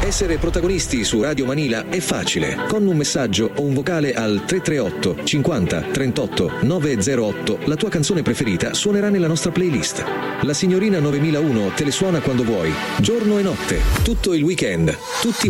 Essere protagonisti su Radio Manila è facile. Con un messaggio o un vocale al 338 50 38 908 la tua canzone preferita suonerà nella nostra playlist. La signorina 9001 te le suona quando vuoi, giorno e notte, tutto il weekend, tutti